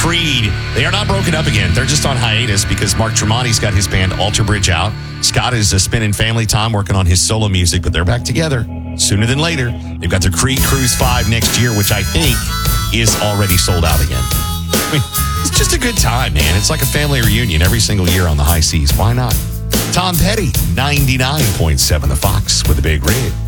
Creed. They are not broken up again. They're just on hiatus because Mark Tremonti's got his band Alter Bridge out. Scott is spending family time working on his solo music, but they're back together sooner than later. They've got their Creed Cruise 5 next year, which I think is already sold out again. I mean, it's just a good time, man. It's like a family reunion every single year on the high seas. Why not? Tom Petty, 99.7 The Fox with a Big Rig.